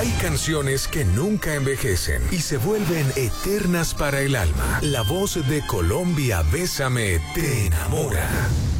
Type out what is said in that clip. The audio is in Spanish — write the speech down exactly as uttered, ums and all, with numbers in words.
Hay canciones que nunca envejecen y se vuelven eternas para el alma. La voz de Colombia Bésame te enamora.